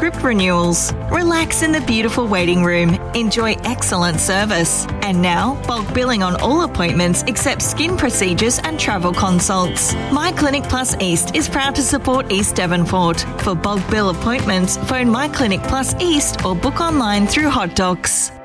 script renewals. Relax in the beautiful waiting room. Enjoy excellent service. And now, bulk billing on all appointments except skin procedures and travel consults. My Clinic Plus East is proud to support East Devonport. For bulk bill appointments, phone My Clinic Plus East or book online through Hot Docs.